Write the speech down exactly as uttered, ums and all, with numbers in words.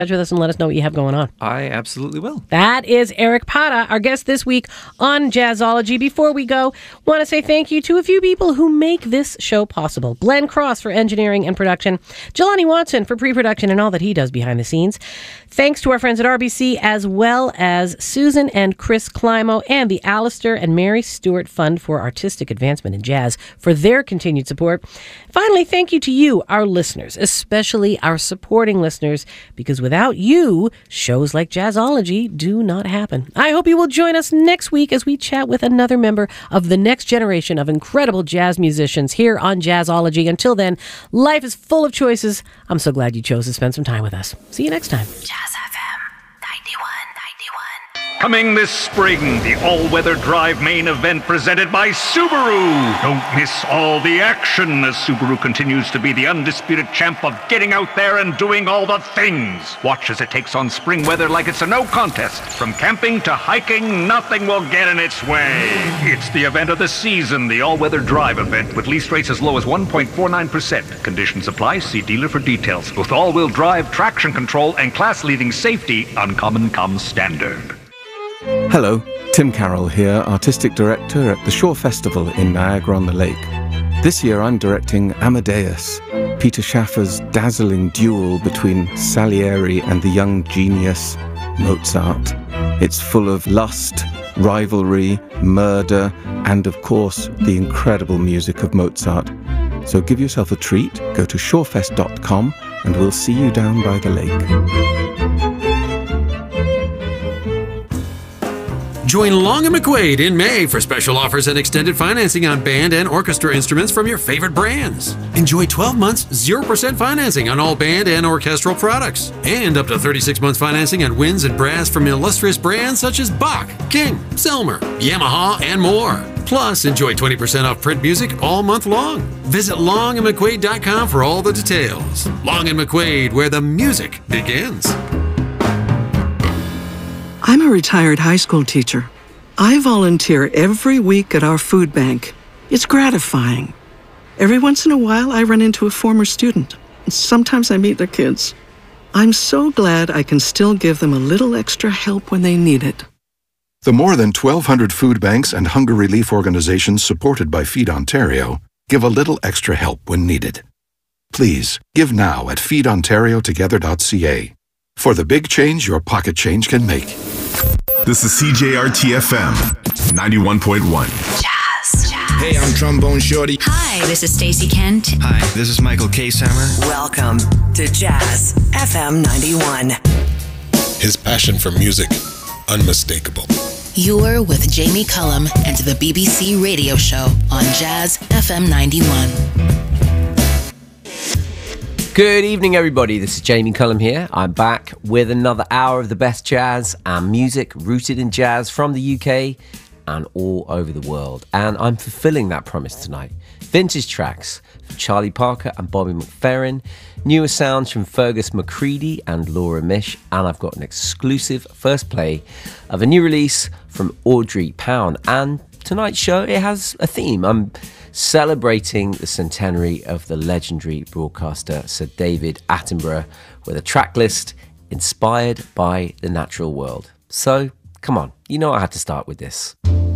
with us and let us know what you have going on. I absolutely will. That is Eric Pata, our guest this week on Jazzology. Before we go, want to say thank you to a few people who make this show possible. Glenn Cross for engineering and production, Jelani Watson for pre-production and all that he does behind the scenes. Thanks to our friends at R B C, as well as Susan and Chris Climo and the Alistair and Mary Stewart Fund for Artistic Advancement in Jazz for their continued support. Finally, thank you to you, our listeners, especially our supporting listeners, because without you, shows like Jazzology do not happen. I hope you will join us next week as we chat with another member of the next generation of incredible jazz musicians here on Jazzology. Until then, life is full of choices. I'm so glad you chose to spend some time with us. See you next time. Jazz F M ninety-one ninety-one. Coming this spring, the all-weather drive main event presented by Subaru. Don't miss all the action as Subaru continues to be the undisputed champ of getting out there and doing all the things. Watch as it takes on spring weather like it's a no contest. From camping to hiking, nothing will get in its way. It's the event of the season, the all-weather drive event with lease rates as low as one point four nine percent. Conditions apply. See dealer for details. With all-wheel drive, traction control, and class-leading safety, Uncommon comes standard. Hello, Tim Carroll here, Artistic Director at the Shore Festival in Niagara-on-the-Lake. This year I'm directing Amadeus, Peter Schaffer's dazzling duel between Salieri and the young genius Mozart. It's full of lust, rivalry, murder, and of course the incredible music of Mozart. So give yourself a treat, go to shorefest dot com and we'll see you down by the lake. Join Long and McQuaid in May for special offers and extended financing on band and orchestra instruments from your favorite brands. Enjoy twelve months, zero percent financing on all band and orchestral products. And up to thirty-six months financing on winds and brass from illustrious brands such as Bach, King, Selmer, Yamaha, and more. Plus, enjoy twenty percent off print music all month long. Visit long and mcquaid dot com for all the details. Long and McQuaid, where the music begins. I'm a retired high school teacher. I volunteer every week at our food bank. It's gratifying. Every once in a while, I run into a former student. Sometimes I meet their kids. I'm so glad I can still give them a little extra help when they need it. The more than twelve hundred food banks and hunger relief organizations supported by Feed Ontario give a little extra help when needed. Please, give now at feed ontario together dot c a. For the big change your pocket change can make. This is C J R T F M ninety-one point one. Jazz, jazz. Hey, I'm Trombone Shorty. Hi, this is Stacey Kent. Hi, this is Michael K-Sammer. Welcome to Jazz F M ninety-one. His passion for music, unmistakable. You're with Jamie Cullum and the B B C radio show on Jazz F M ninety-one. Good evening, everybody. This is Jamie Cullum here. I'm back with another hour of the best jazz and music rooted in jazz from the U K and all over the world. And I'm fulfilling that promise tonight. Vintage tracks from Charlie Parker and Bobby McFerrin, newer sounds from Fergus McCready and Laura Mish, and I've got an exclusive first play of a new release from Audrey Pound. And tonight's show, it has a theme. I'm celebrating the centenary of the legendary broadcaster Sir David Attenborough with a track list inspired by the natural world. So, come on, you know I had to start with this.